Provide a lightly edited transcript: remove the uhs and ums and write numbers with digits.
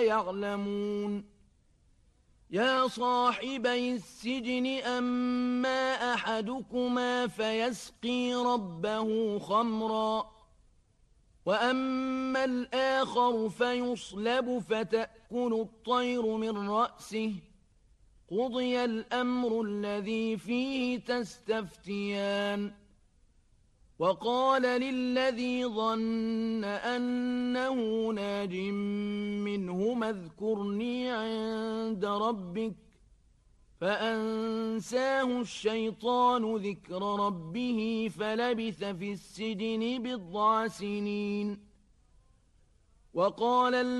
يعلمون يا صاحبي السجن أما أحدكما فيسقي ربه خمرا وأما الآخر فيصلب فتأكل الطير من رأسه قضي الأمر الذي فيه تستفتيان وقال للذي ظن أنه ناج منهما اذكرني عند ربك فأنساه الشيطان ذكر ربه فلبث في السجن بضع سنين وقال